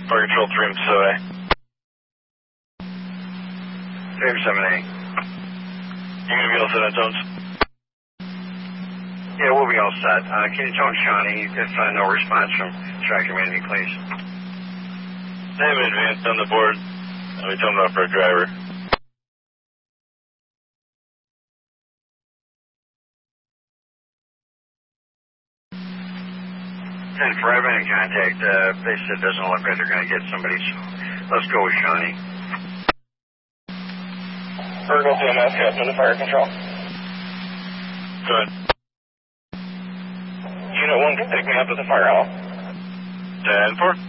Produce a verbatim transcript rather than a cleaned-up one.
Fire Control three Minnesota. three seven eight. You gonna be all set on tones? Yeah, we'll be all set. Uh, can you tone Shawnee if uh, no response from Track Community, please? Name advanced on the board. I'll be telling off for a driver. And for everyone in contact, uh, they said it doesn't look like they're going to get somebody, so let's go with Shawnee. Virgo C M S, Captain to Fire Control. Good. Unit one can pick me up at the fire hall. ten four.